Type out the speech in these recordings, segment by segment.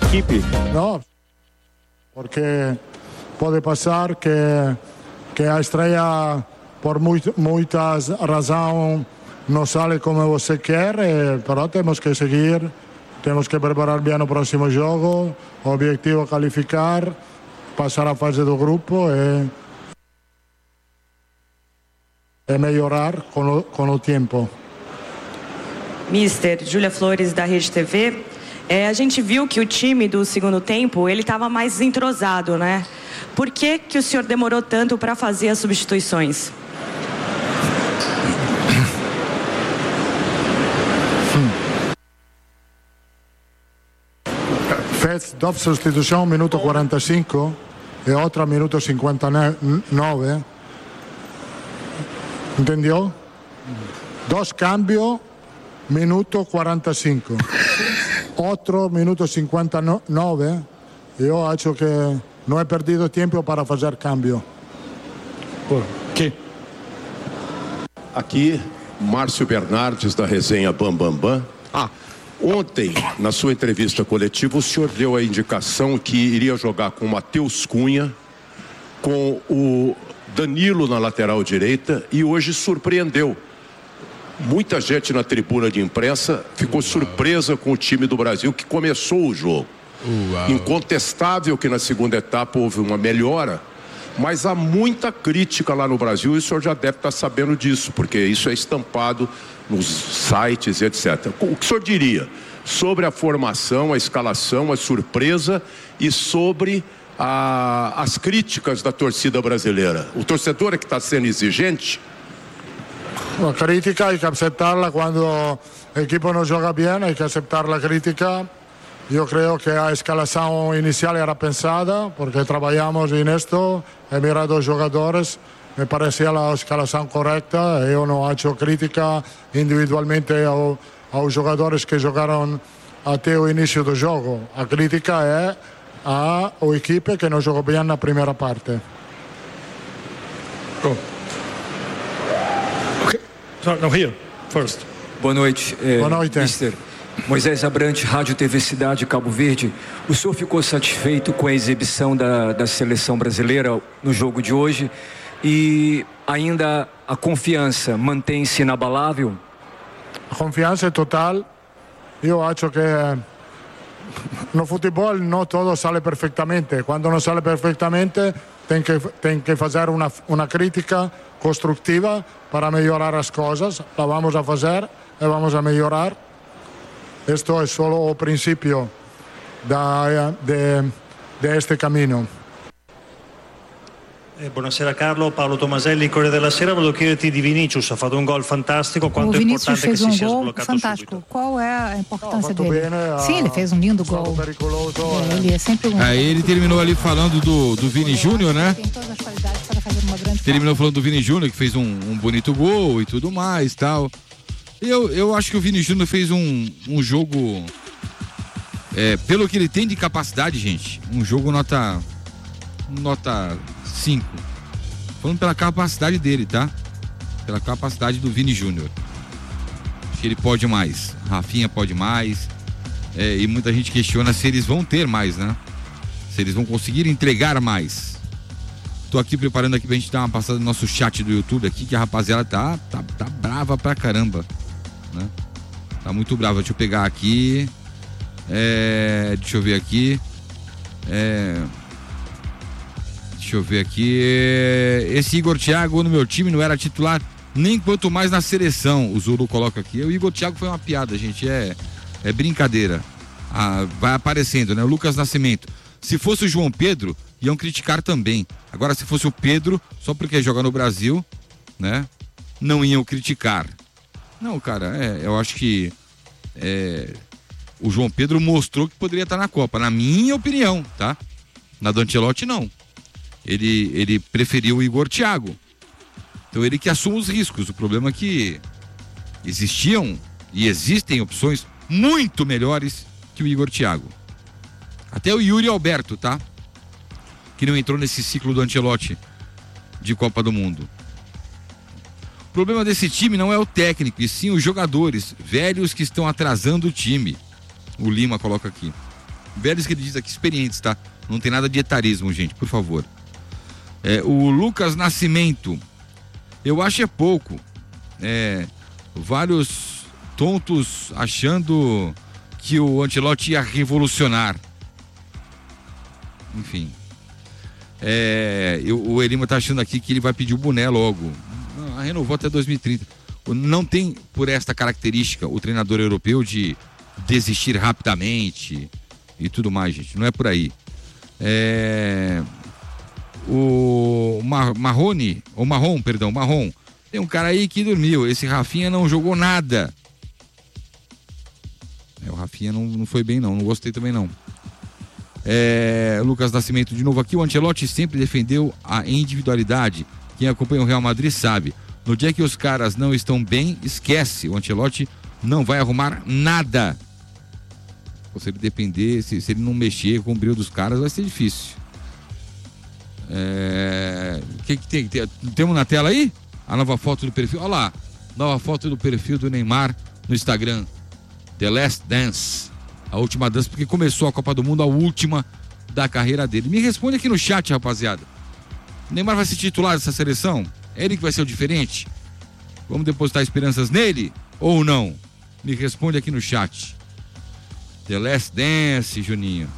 equipe? Não, porque pode passar que a estreia, por muitas razões, não sai como você quer, mas temos que seguir, temos que preparar bem o próximo jogo, o objetivo é qualificar, passar a fase do grupo e melhorar com o tempo. Mister, Júlia Flores, da Rede TV. A gente viu que o time do segundo tempo, ele estava mais entrosado, né? Por que o senhor demorou tanto para fazer as substituições? Fez 2 substituições, minuto 45 e outra minuto 59. Entendeu? 2 cambios, minuto 45. Outro minuto 59. Eu acho que não é perdido tempo para fazer cambio. Por quê? Aqui, Márcio Bernardes, da resenha Bam Bam Bam. Ontem, na sua entrevista coletiva, o senhor deu a indicação que iria jogar com o Matheus Cunha, com o Danilo na lateral direita, e hoje surpreendeu. Muita gente na tribuna de imprensa ficou surpresa com o time do Brasil que começou o jogo. Incontestável que na segunda etapa houve uma melhora, mas há muita crítica lá no Brasil e o senhor já deve estar sabendo disso, porque isso é estampado nos sites, etc. O que o senhor diria sobre a formação, a escalação, a surpresa e sobre as críticas da torcida brasileira? O torcedor é que está sendo exigente? A crítica hay que aceptarla cuando el equipo no juega bien, hay que aceptar la crítica. Yo creo que a escalación inicial era pensada, porque trabajamos en esto, he mirado los jugadores, me parecía la escalación correcta, yo no he hecho crítica individualmente a los jugadores que jugaron até o inicio del juego. La crítica es al equipo que no jugó bien en la primera parte. No, here, first. Boa noite, Boa noite. Mister. Moisés Abrante, Rádio TV Cidade, Cabo Verde. O senhor ficou satisfeito com a exibição da seleção brasileira no jogo de hoje? E ainda a confiança mantém-se inabalável? A confiança é total. Eu acho que no futebol não todo sai perfeitamente. Quando não sai perfeitamente, tem que fazer uma crítica construtiva para melhorar as coisas. La vamos a fazer e vamos a melhorar. Esto es solo el principio de este camino. Buonasera Carlo, Paolo Tomaselli, Corriere della Sera. Volevo chiederti di Vinícius, ha fatto un gol fantástico. Quanto é importante que se sia sbloccato fantástico. subito? Qual é a importância dele? Sim, ele fez um lindo gol. Ele é sempre um. Aí ele terminou ali falando do Vini Júnior, né? Tem todas as qualidades para fazer uma grande. Terminou falando do Vini Júnior, que fez um bonito gol e tudo mais, tal. Eu acho que o Vini Júnior fez um jogo, pelo que ele tem de capacidade, gente, um jogo nota 5. Falando pela capacidade dele, tá? Pela capacidade do Vini Júnior. Acho que ele pode mais. Rafinha pode mais. E muita gente questiona se eles vão ter mais, né? Se eles vão conseguir entregar mais. Tô aqui preparando aqui pra gente dar uma passada no nosso chat do YouTube aqui, que a rapaziada tá brava pra caramba, né? Tá muito brava. Deixa eu pegar aqui. Deixa eu ver aqui. Deixa eu ver aqui. Esse Igor Thiago no meu time não era titular, nem quanto mais na seleção. O Zulu coloca aqui. O Igor Thiago foi uma piada, gente. É brincadeira. Vai aparecendo, né? O Lucas Nascimento. Se fosse o João Pedro, iam criticar também. Agora, se fosse o Pedro, só porque joga no Brasil, né? Não iam criticar. Não, cara, eu acho que o João Pedro mostrou que poderia estar na Copa, na minha opinião, tá? Na do Ancelotti, não. Ele preferiu o Igor Thiago. Então ele que assume os riscos. O problema é que existiam e existem opções muito melhores que o Igor Thiago. Até o Yuri Alberto, tá? Que não entrou nesse ciclo do Ancelotti de Copa do Mundo. O problema desse time não é o técnico, e sim os jogadores velhos que estão atrasando o time. O Lima coloca aqui. Velhos que ele diz aqui, experientes, tá? Não tem nada de etarismo, gente, por favor. O Lucas Nascimento, eu acho pouco. Vários tontos achando que o Ancelotti ia revolucionar. Enfim. O Elima tá achando aqui que ele vai pedir o boné logo. Renovou até 2030. Não tem, por esta característica, o treinador europeu de desistir rapidamente e tudo mais, gente. Não é por aí. O Marrom, tem um cara aí que dormiu. Esse Rafinha não jogou nada. O Rafinha não foi bem, não gostei também, não. Lucas Nascimento de novo aqui. O Ancelotti sempre defendeu a individualidade. Quem acompanha o Real Madrid sabe. No dia que os caras não estão bem, esquece. O Ancelotti não vai arrumar nada. Se ele depender, se ele não mexer com o brilho dos caras, vai ser difícil. O que tem? Temos na tela aí? A nova foto do perfil. Olha lá. Nova foto do perfil do Neymar no Instagram. The Last Dance. A última dança, porque começou a Copa do Mundo, a última da carreira dele. Me responde aqui no chat, rapaziada. O Neymar vai ser titular dessa seleção? É ele que vai ser o diferente? Vamos depositar esperanças nele ou não? Me responde aqui no chat. The Last Dance, Juninho.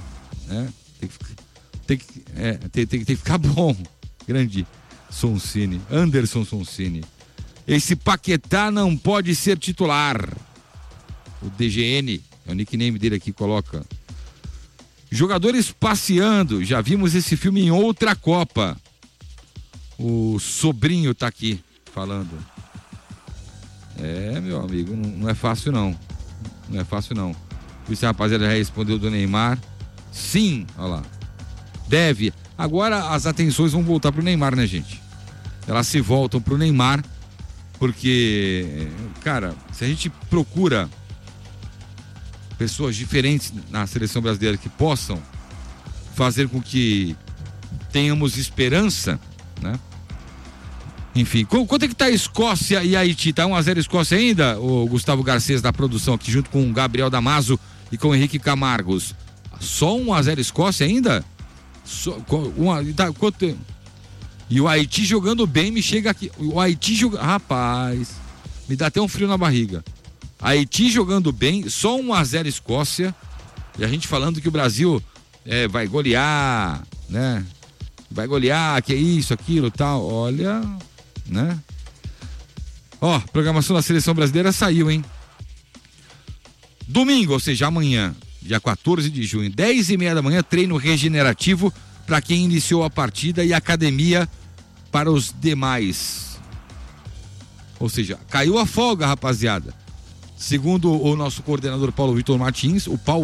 Tem que ficar bom. Grande Sonsini. Anderson Sonsini. Esse Paquetá não pode ser titular. O DGN, é o nickname dele aqui, coloca. Jogadores passeando. Já vimos esse filme em outra Copa. O sobrinho tá aqui falando. Meu amigo, não é fácil não. Não é fácil não. Esse rapaziada já respondeu do Neymar. Sim, olha lá. Deve. Agora as atenções vão voltar pro Neymar, né, gente? Elas se voltam pro Neymar, porque, cara, se a gente procura pessoas diferentes na seleção brasileira que possam fazer com que tenhamos esperança, né? Enfim, quanto é que tá a Escócia e Haiti? Tá 1-0 Escócia ainda? O Gustavo Garcês da produção aqui, junto com o Gabriel Damaso e com o Henrique Camargos. Só 1-0 Escócia ainda? E o Haiti jogando bem, me chega aqui. O Haiti jogando. Rapaz, me dá até um frio na barriga. Haiti jogando bem, só 1-0 Escócia. E a gente falando que o Brasil vai golear, né? Vai golear, que é isso, aquilo, tal. Olha, né? Ó, programação da seleção brasileira saiu, hein? Domingo, ou seja, amanhã, dia 14 de junho, 10h30 da manhã, treino regenerativo para quem iniciou a partida e academia para os demais. Ou seja, caiu a folga, rapaziada. Segundo o nosso coordenador Paulo Vitor Martins,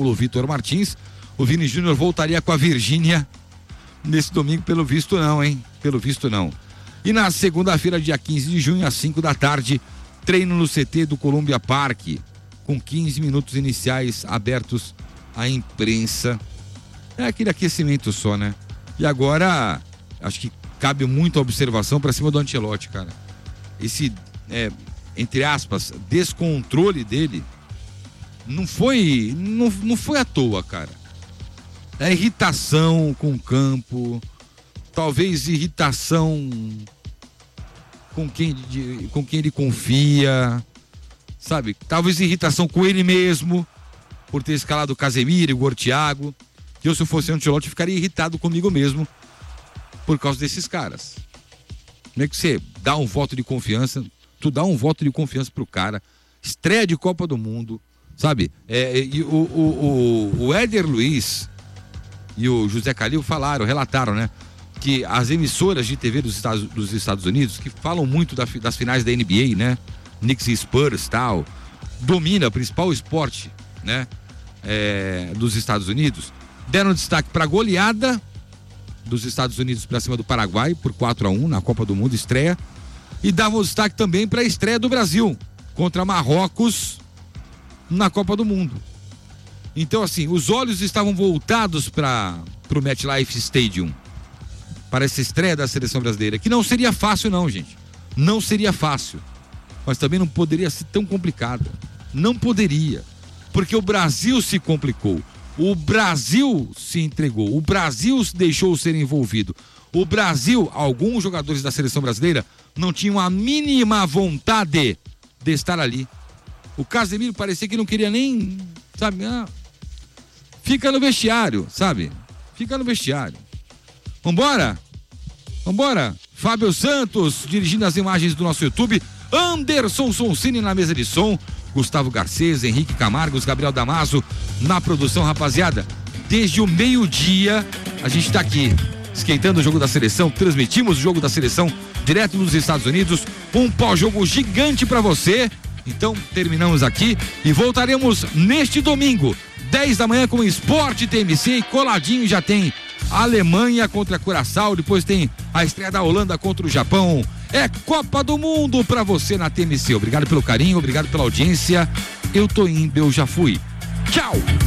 o Vini Júnior voltaria com a Virgínia nesse domingo, pelo visto não, hein? Pelo visto não. E na segunda-feira, dia 15 de junho, às 5 da tarde, treino no CT do Columbia Park, com 15 minutos iniciais abertos à imprensa. É aquele aquecimento só, né? E agora, acho que cabe muita observação para cima do Ancelotti, cara. Esse, entre aspas, descontrole dele não foi à toa, cara. É irritação com o campo, talvez irritação com quem ele confia, sabe? Talvez irritação com ele mesmo, por ter escalado o Casemiro e o Igor Thiago. Que eu, se eu fosse o Ancelotti, ficaria irritado comigo mesmo por causa desses caras. Como é que você dá um voto de confiança? Tu dá um voto de confiança pro cara, estreia de Copa do Mundo, sabe? E o Éder Luiz e o José Calil relataram, né? Que as emissoras de TV dos Estados Unidos, que falam muito das finais da NBA, né? Knicks e Spurs, tal, domina o principal esporte, né? Dos Estados Unidos, deram destaque para a goleada dos Estados Unidos para cima do Paraguai por 4-1 na Copa do Mundo, estreia, e davam destaque também para a estreia do Brasil contra Marrocos na Copa do Mundo. Então, assim, os olhos estavam voltados para o MetLife Stadium, para essa estreia da seleção brasileira, que não seria fácil não, gente. Não seria fácil. Mas também não poderia ser tão complicada. Não poderia. Porque o Brasil se complicou. O Brasil se entregou, o Brasil deixou ser envolvido. O Brasil, alguns jogadores da seleção brasileira não tinham a mínima vontade de estar ali. O Casemiro parecia que não queria nem, sabe, fica no vestiário, sabe? Fica no vestiário. Vambora? Fábio Santos dirigindo as imagens do nosso YouTube, Anderson Sonsini na mesa de som, Gustavo Garcês, Henrique Camargos, Gabriel Damaso na produção. Rapaziada, desde o meio-dia a gente tá aqui esquentando o jogo da seleção, transmitimos o jogo da seleção direto dos Estados Unidos, um pós-jogo gigante pra você. Então terminamos aqui e voltaremos neste domingo 10 da manhã com o Esporte TMC, e coladinho já tem Alemanha contra Curaçao, depois tem a estreia da Holanda contra o Japão. É Copa do Mundo pra você na TMC. Obrigado pelo carinho, obrigado pela audiência. Eu tô indo, eu já fui. Tchau!